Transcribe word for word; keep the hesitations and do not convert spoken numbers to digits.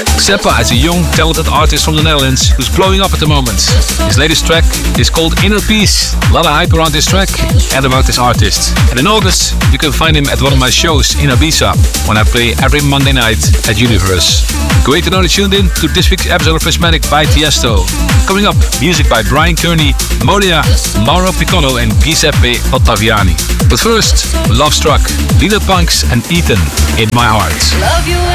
Seppa is a young, talented artist from the Netherlands who's blowing up at the moment. His latest track is called Inner Peace. A lot of hype around this track and about this artist. And in August, you can find him at one of my shows in Ibiza, when I play every Monday night at Universe. Great to know that you tuned in to this week's episode of Prismatic by Tiesto. Coming up, music by Brian Kearney, Molia, Mauro Piccono and Giuseppe Ottaviani. But first, Love Struck, Lila Punks and Ethan, In My Heart. Love you.